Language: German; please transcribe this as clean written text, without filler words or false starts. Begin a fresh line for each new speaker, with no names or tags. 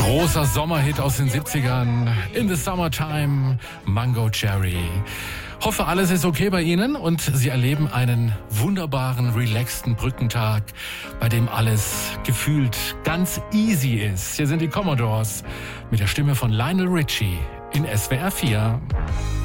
Großer Sommerhit aus den 70ern. In the Summertime, Mango Cherry. Hoffe, alles ist okay bei Ihnen und Sie erleben einen wunderbaren, relaxten Brückentag, bei dem alles gefühlt ganz easy ist. Hier sind die Commodores mit der Stimme von Lionel Richie in SWR 4.